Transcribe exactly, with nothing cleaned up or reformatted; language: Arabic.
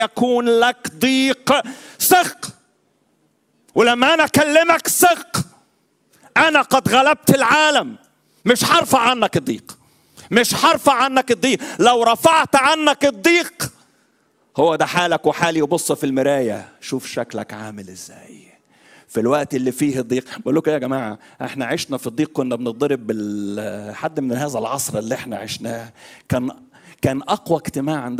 يكون لك ضيق ثق، ولما أنا أكلمك ثق، أنا قد غلبت العالم. مش هرفع عنك الضيق، مش هرفع عنك الضيق. لو رفعت عنك الضيق هو ده حالك وحالي. وبص في المراية شوف شكلك عامل ازاي في الوقت اللي فيه الضيق. بقول لكم يا جماعة، احنا عشنا في الضيق، كنا بنضرب بالحد من هذا العصر اللي احنا عشناه. كان كان أقوى اجتماع عند